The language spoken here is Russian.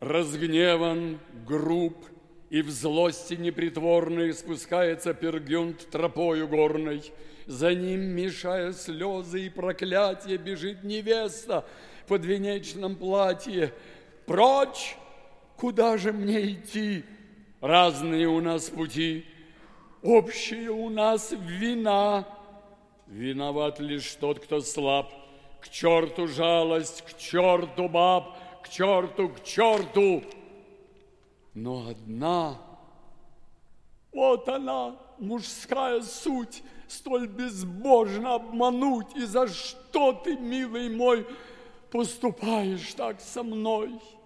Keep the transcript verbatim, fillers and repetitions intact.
Разгневан, груб и в злости непритворной спускается Пергюнт тропою горной. За ним, мешая слезы и проклятия, бежит невеста в подвенечном платье. Прочь! Куда же мне идти? Разные у нас пути, общие у нас вина. Виноват лишь тот, кто слаб. К черту жалость, к черту баб, к черту, к черту. Но одна, вот она, мужская суть, столь безбожно обмануть. И за что ты, милый мой, поступаешь так со мной?